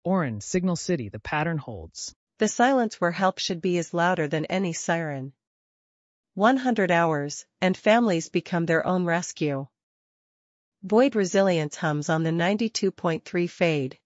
Orin, Signal City, the pattern holds. The silence where help should be is louder than any siren. 100 hours, and families become their own rescue. Void Resilience hums on the 92.3 Fade.